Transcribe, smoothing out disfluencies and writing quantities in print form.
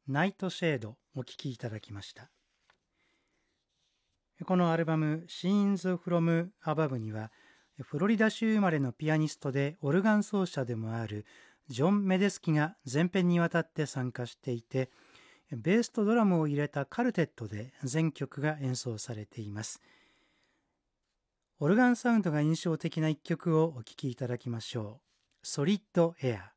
ナイトシェードお聴きいただきました。このアルバム Scenes from Above にはフロリダ州生まれのピアニストでオルガン奏者でもあるジョン・メデスキが全編にわたって参加していて、ベースとドラムを入れたカルテットで全曲が演奏されています。オルガンサウンドが印象的な一曲をお聴きいただきましょう。ソリッドエア。